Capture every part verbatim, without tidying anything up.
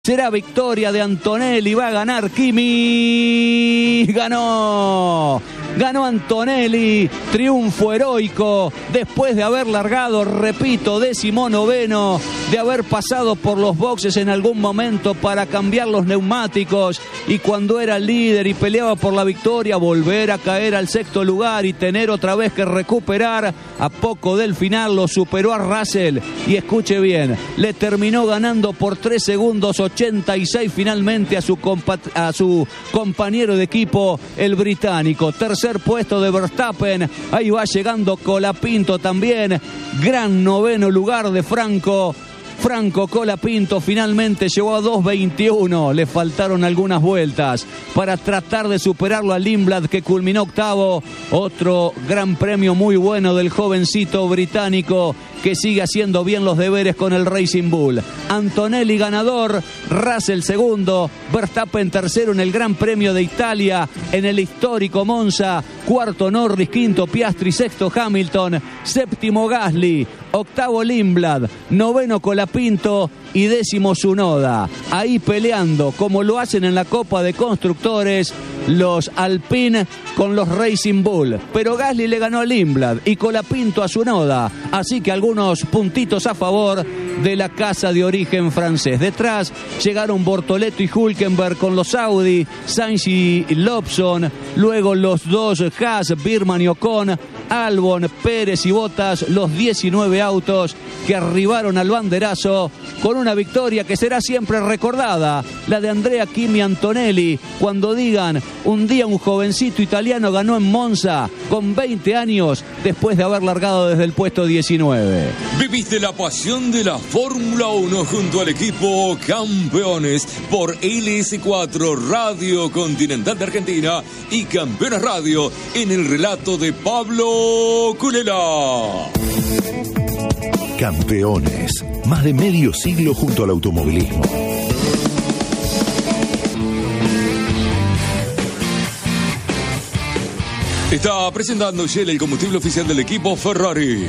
Será victoria de Antonelli, va a ganar Kimi, ganó, ganó Antonelli, triunfo heroico, después de haber largado, repito, décimo noveno, de haber pasado por los boxes en algún momento para cambiar los neumáticos y cuando era líder y peleaba por la victoria, volver a caer al sexto lugar y tener otra vez que recuperar. A poco del final lo superó a Russell y escuche bien, le terminó ganando por tres segundos ochenta y seis finalmente a su, a su compañero de equipo, el británico. Tercer puesto de Verstappen, ahí va llegando Colapinto también, gran noveno lugar de Franco. Franco Colapinto finalmente llegó a dos veintiuno, le faltaron algunas vueltas para tratar de superarlo a Lindblad, que culminó octavo. Otro gran premio muy bueno del jovencito británico que sigue haciendo bien los deberes con el Racing Bull. Antonelli ganador, Russell segundo, Verstappen tercero en el Gran Premio de Italia, en el histórico Monza, cuarto Norris, quinto Piastri, sexto Hamilton, séptimo Gasly, octavo Lindblad, noveno Colapinto y décimo Tsunoda. Ahí peleando, como lo hacen en la Copa de Constructores, los Alpine con los Racing Bull. Pero Gasly le ganó a Lindblad y Colapinto a Tsunoda. Así que algunos puntitos a favor de la casa de origen francés. Detrás llegaron Bortoleto y Hülkenberg con los Audi, Sainz y Lobson. Luego los dos Haas, Birman y Ocon, Albon, Pérez y Bottas, los diecinueve autos que arribaron al banderazo con una victoria que será siempre recordada, la de Andrea Kimi Antonelli. Cuando digan, un día un jovencito italiano ganó en Monza con veinte años después de haber largado desde el puesto diecinueve. Viviste la pasión de la Fórmula uno junto al equipo Campeones por L S cuatro Radio Continental de Argentina y Campeones Radio en el relato de Pablo Culela. Campeones, más de medio siglo junto al automovilismo. Está presentando Shell, el combustible oficial del equipo Ferrari.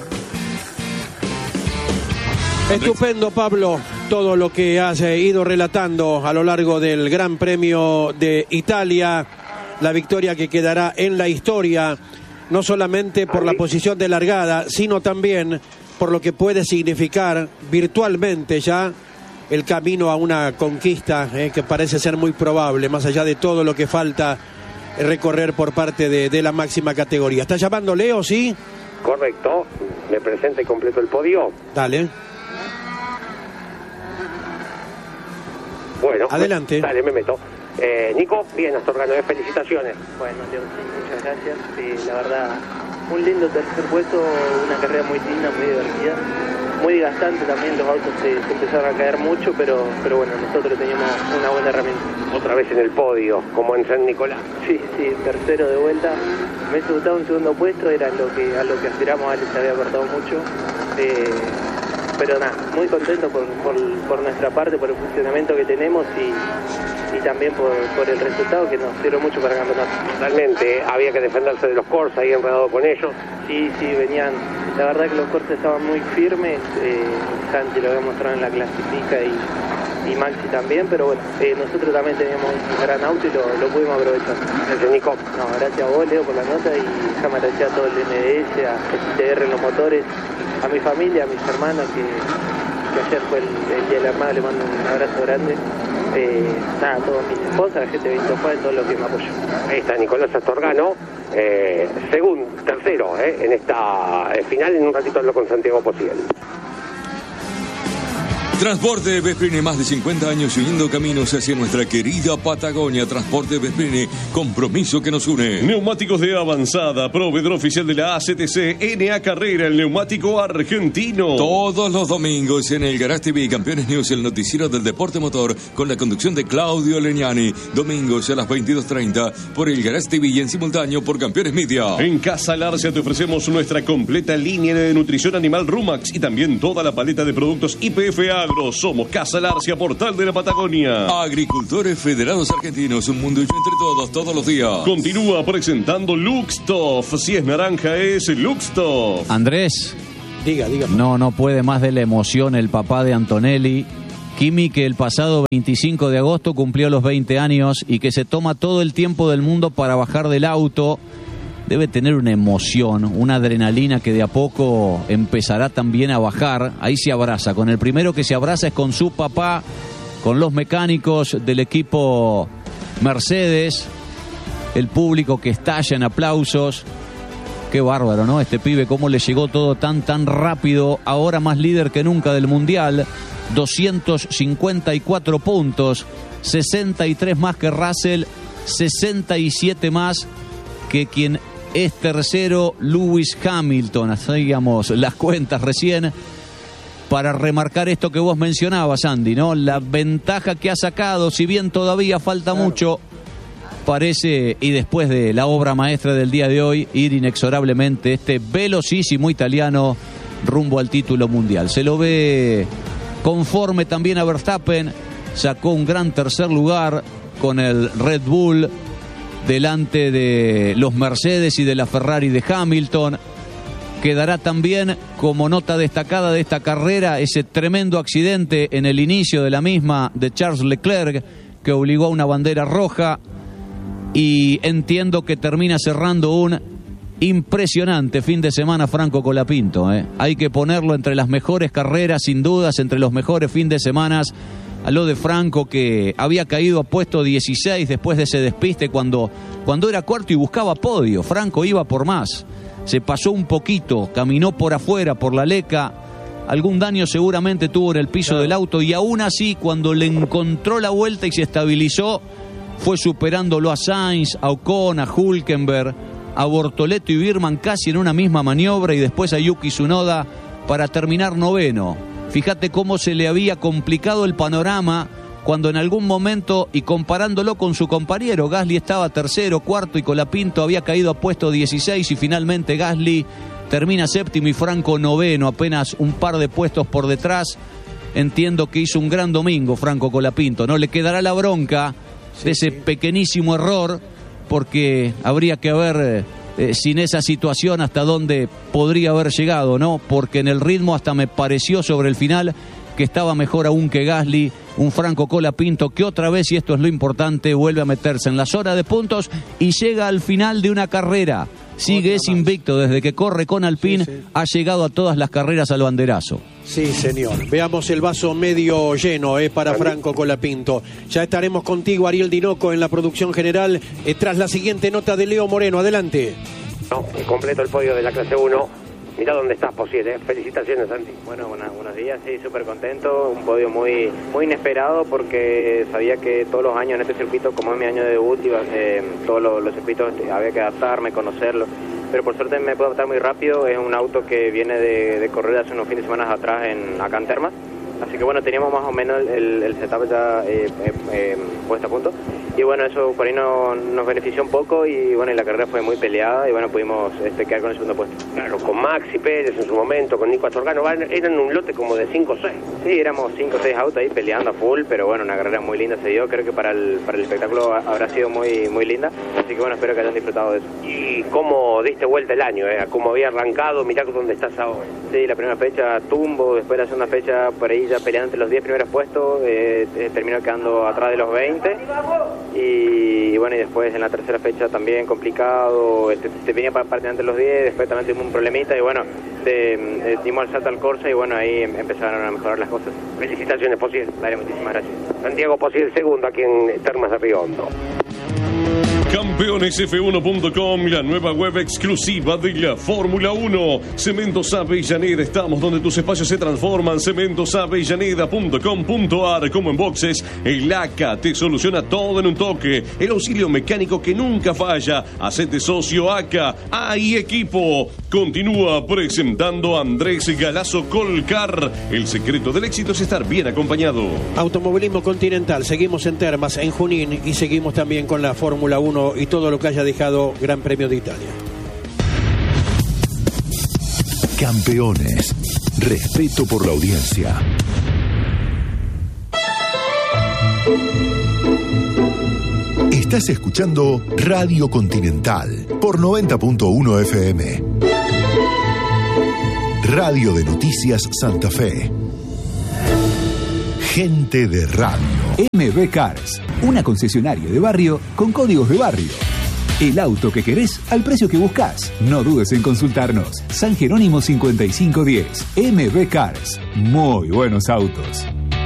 Estupendo, Pablo, todo lo que has ido relatando a lo largo del Gran Premio de Italia, la victoria que quedará en la historia, no solamente por la posición de largada, sino también por lo que puede significar virtualmente ya el camino a una conquista eh, que parece ser muy probable, más allá de todo lo que falta recorrer por parte de, de la máxima categoría. ¿Está llamando Leo, sí? Correcto, me presenta y completo el podio. Dale. Bueno, adelante. Me, dale, me meto. Eh, Nico, bien, Astorgano, eh, felicitaciones. Bueno, Leo, sí, muchas gracias. Sí, la verdad, un lindo tercer puesto, una carrera muy linda, muy divertida, muy desgastante también. Los autos se, se empezaron a caer mucho, pero, pero bueno, nosotros teníamos una buena herramienta. Otra vez en el podio, como en San Nicolás. Sí, sí, tercero de vuelta. Me hubiese gustado un segundo puesto, era lo que, a lo que aspiramos. Ale se había cortado mucho. Eh, pero nada, muy contento por, por, por nuestra parte, por el funcionamiento que tenemos y, y también por, por el resultado que nos sirve mucho para campeonato. Totalmente, había que defenderse de los Corsa, ahí enredado con ellos. Sí, sí, venían, la verdad que los Corsa estaban muy firmes, eh, Santi lo había mostrado en la clasifica y, y Maxi también, pero bueno, eh, nosotros también teníamos un gran auto y lo, lo pudimos aprovechar. Gracias, Nico. No, gracias a vos, Leo, por la nota y déjame agradecer a todo el M D S, a S T R en los motores, a mi familia, a mis hermanos, que, que ayer fue el, el Día de la Hermana, le mando un abrazo grande. Eh, nada, a todos mis esposas, a la gente de Vintofá, todo lo que me apoyó. Ahí está Nicolás Astorgano, eh, segundo, tercero, eh, en esta eh, final. En un ratito hablo con Santiago Posiel. Transporte Vesprini, más de cincuenta años uniendo caminos hacia nuestra querida Patagonia. Transporte Vesprini, compromiso que nos une. Neumáticos de avanzada, proveedor oficial de la A C T C, N A Carrera, el neumático argentino. Todos los domingos en el Garage T V, Campeones News, el noticiero del deporte motor, con la conducción de Claudio Legnani. Domingos a las veintidós treinta por el Garage T V y en simultáneo por Campeones Media. En Casa Larcia te ofrecemos nuestra completa línea de nutrición animal Rumax y también toda la paleta de productos I P F A. Somos Casa Larcia, portal de la Patagonia. Agricultores Federados Argentinos, un mundo hecho entre todos, todos los días. Continúa presentando Luxtoff. Si es naranja, es Luxtoff. Andrés. Diga, diga. No, no puede más de la emoción el papá de Antonelli, Kimi, que el pasado veinticinco de agosto cumplió los veinte años y que se toma todo el tiempo del mundo para bajar del auto, debe tener una emoción, una adrenalina que de a poco empezará también a bajar. Ahí se abraza, con el primero que se abraza es con su papá, con los mecánicos del equipo Mercedes, el público que estalla en aplausos. Qué bárbaro, ¿no? Este pibe, cómo le llegó todo tan, tan rápido, ahora más líder que nunca del Mundial. doscientos cincuenta y cuatro puntos, sesenta y tres más que Russell, sesenta y siete más que quien es tercero, Lewis Hamilton. Hacíamos las cuentas recién para remarcar esto que vos mencionabas, Andy, ¿no? La ventaja que ha sacado, si bien todavía falta claro. mucho, parece, y después de la obra maestra del día de hoy, ir inexorablemente este velocísimo italiano rumbo al título mundial. Se lo ve conforme también a Verstappen, sacó un gran tercer lugar con el Red Bull delante de los Mercedes y de la Ferrari de Hamilton. Quedará también como nota destacada de esta carrera ese tremendo accidente en el inicio de la misma de Charles Leclerc, que obligó a una bandera roja, y entiendo que termina cerrando un impresionante fin de semana Franco Colapinto, ¿eh? Hay que ponerlo entre las mejores carreras, sin dudas, entre los mejores fin de semana. A lo de Franco, que había caído a puesto dieciséis después de ese despiste cuando, cuando era cuarto y buscaba podio. Franco iba por más, se pasó un poquito, caminó por afuera, por la leca, algún daño seguramente tuvo en el piso claro. del auto, y aún así cuando le encontró la vuelta y se estabilizó, fue superándolo a Sainz, a Ocon, a Hülkenberg, a Bortoleto y Birman casi en una misma maniobra, y después a Yuki Tsunoda para terminar noveno. Fíjate cómo se le había complicado el panorama cuando en algún momento, y comparándolo con su compañero, Gasly estaba tercero, cuarto, y Colapinto había caído a puesto dieciséis, y finalmente Gasly termina séptimo y Franco noveno, apenas un par de puestos por detrás. Entiendo que hizo un gran domingo Franco Colapinto, ¿no? Le quedará la bronca sí, de ese sí. pequeñísimo error, porque habría que ver eh, sin esa situación hasta dónde podría haber llegado, ¿no? Porque en el ritmo hasta me pareció sobre el final que estaba mejor aún que Gasly, un Franco Colapinto que otra vez, y esto es lo importante, vuelve a meterse en la zona de puntos y llega al final de una carrera. Sigue, es invicto desde que corre con Alpine, sí, sí. ha llegado a todas las carreras al banderazo. Sí, señor. Veamos el vaso medio lleno eh, para Franco Colapinto. Ya estaremos contigo, Ariel Dinoco, en la producción general, eh, tras la siguiente nota de Leo Moreno. Adelante. No, completo el podio de la clase uno. Mirá dónde estás, Posier, ¿eh? Felicitaciones, Santi. Bueno, buenos, buenos días, sí, súper contento. Un podio muy muy inesperado, porque sabía que todos los años en este circuito, como es mi año de debut, iba, eh, todos los, los circuitos había que adaptarme, conocerlo. Pero por suerte me puedo adaptar muy rápido. Es un auto que viene de, de correr hace unos fines de semana atrás en, acá en Termas. Así que bueno, teníamos más o menos el, el setup ya eh, eh, eh, puesto a punto. Y bueno, eso por ahí no, nos benefició un poco, y bueno, y la carrera fue muy peleada, y bueno, pudimos este, quedar con el segundo puesto. Claro, con Maxi Pérez en su momento, con Nico Astorgano, eran un lote como de cinco o seis. Sí, éramos cinco o seis autos ahí peleando a full, pero bueno, una carrera muy linda se dio. Creo que para el, para el espectáculo habrá sido muy, muy linda, así que bueno, espero que hayan disfrutado de eso. ¿Y cómo diste vuelta el año? Eh? ¿Cómo había arrancado? Mirá dónde estás ahora. Sí, la primera fecha tumbo, después la segunda fecha por ahí ya peleando entre los diez primeros puestos, eh, eh, terminó quedando atrás de los veinte, y, y bueno, y después en la tercera fecha también complicado, este, te venía para partir entre los diez, después también tuvimos un problemita, y bueno, de, de, dimos el salto al Corsa, y bueno, ahí empezaron a mejorar las cosas. Felicitaciones, Posier. Vale, muchísimas gracias. Santiago Posier, segundo aquí en Termas de Río Hondo. Campeones F uno punto com, la nueva web exclusiva de la Fórmula uno. Cementos Avellaneda, estamos donde tus espacios se transforman. cementos avellaneda punto com punto ar. Como en boxes, el A C A te soluciona todo en un toque. El auxilio mecánico que nunca falla. Hacete socio A C A. Hay equipo. Continúa presentando a Andrés Galazo Colcar. El secreto del éxito es estar bien acompañado. Automovilismo Continental. Seguimos en Termas, en Junín, y seguimos también con la Fórmula uno y todo lo que haya dejado Gran Premio de Italia. Campeones. Respeto por la audiencia. Estás escuchando Radio Continental por noventa punto uno F M. Radio de Noticias Santa Fe. Gente de radio. M B Cars, una concesionaria de barrio con códigos de barrio. El auto que querés al precio que buscas. No dudes en consultarnos. San Jerónimo cincuenta y cinco diez. M B Cars. Muy buenos autos.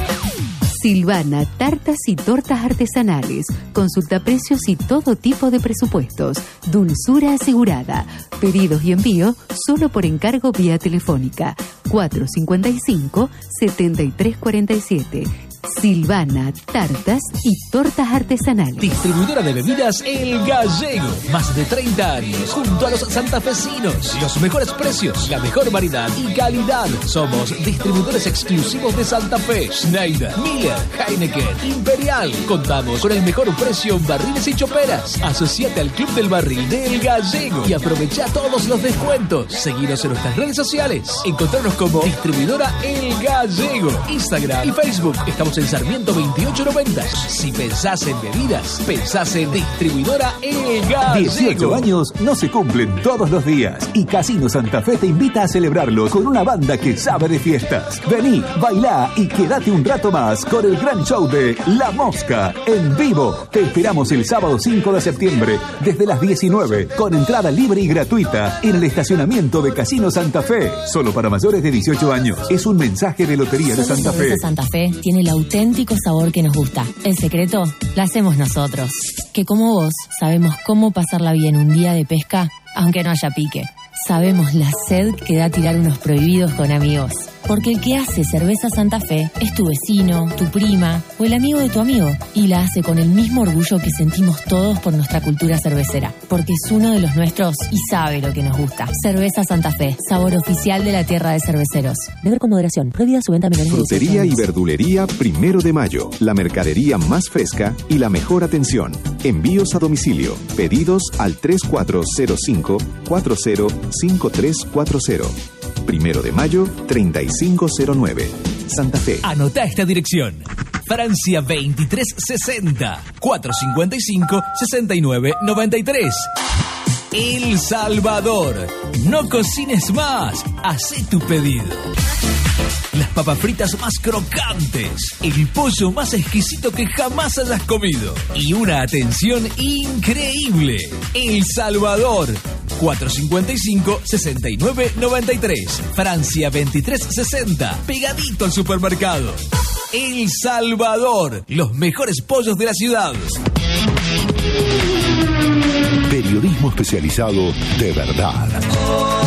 Silvana, tartas y tortas artesanales. Consulta precios y todo tipo de presupuestos. Dulzura asegurada. Pedidos y envío solo por encargo vía telefónica. cuatro cincuenta y cinco, setenta y tres cuarenta y siete. Silvana, tartas y tortas artesanales. Distribuidora de bebidas El Gallego. Más de treinta años junto a los santafesinos. Los mejores precios, la mejor variedad y calidad. Somos distribuidores exclusivos de Santa Fe. Schneider, Miller, Heineken, Imperial. Contamos con el mejor precio en barriles y choperas. Asociate al Club del Barril de El Gallego y aprovecha todos los descuentos. Seguinos en nuestras redes sociales. Encontrarnos como Distribuidora El Gallego. Instagram y Facebook. Estamos en Sarmiento veintiocho noventa. Si pensás en bebidas, pensás en Distribuidora El Gallego. dieciocho años no se cumplen todos los días y Casino Santa Fe te invita a celebrarlo con una banda que sabe de fiestas. Vení, bailá y quédate un rato más con el gran show de La Mosca en vivo. Te esperamos el sábado cinco de septiembre desde las diecinueve con entrada libre y gratuita en el estacionamiento de Casino Santa Fe. Solo para mayores de dieciocho años. Es un mensaje de Lotería de Santa Fe. Santa Fe tiene la auténtico sabor que nos gusta. El secreto lo hacemos nosotros, que como vos sabemos cómo pasarla bien un día de pesca, aunque no haya pique. Sabemos la sed que da tirar unos prohibidos con amigos. Porque el que hace cerveza Santa Fe es tu vecino, tu prima o el amigo de tu amigo. Y la hace con el mismo orgullo que sentimos todos por nuestra cultura cervecera. Porque es uno de los nuestros y sabe lo que nos gusta. Cerveza Santa Fe, sabor oficial de la tierra de cerveceros. Beber con moderación. Prohibida su venta a menores de dieciocho Frutería y años. verdulería Primero de Mayo. La mercadería más fresca y la mejor atención. Envíos a domicilio. Pedidos al tres cuatro cero cinco, cuatro cero cinco tres cuatro cero. Primero de Mayo, treinta y cinco cero nueve. Santa Fe. Anotá esta dirección. Francia veintitrés sesenta, cuatrocientos cincuenta y cinco, sesenta y nueve noventa y tres. El Salvador. No cocines más. Hacé tu pedido. Las papas fritas más crocantes, el pollo más exquisito que jamás hayas comido y una atención increíble. El Salvador, cuatrocientos cincuenta y cinco, sesenta y nueve noventa y tres. Francia veintitrés sesenta, pegadito al supermercado. El Salvador, los mejores pollos de la ciudad. Periodismo especializado de verdad.